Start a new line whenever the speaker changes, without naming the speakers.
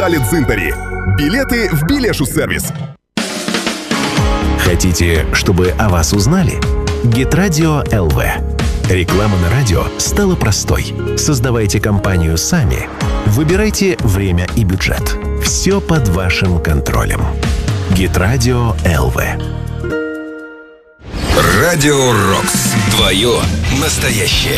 спортзале «Дзинтари». Билеты в Билешу-сервис.
Хотите, чтобы о вас узнали? Геtradio ЛВ. Реклама на радио стала простой. Создавайте компанию сами. Выбирайте время и бюджет. Все под вашим контролем. Геtradio ЛВ.
Радио Рокс. Твое настоящее.